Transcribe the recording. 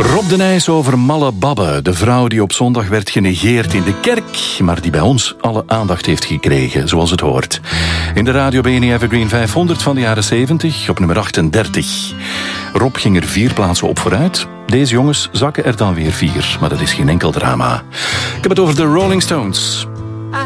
Rob de Nijs over Malle Babbe, de vrouw die op zondag werd genegeerd in de kerk, maar die bij ons alle aandacht heeft gekregen, zoals het hoort. In de Radio BNI Evergreen 500 van de jaren 70, op nummer 38. Rob ging er 4 plaatsen op vooruit. Deze jongens zakken er dan weer 4, maar dat is geen enkel drama. Ik heb het over de Rolling Stones.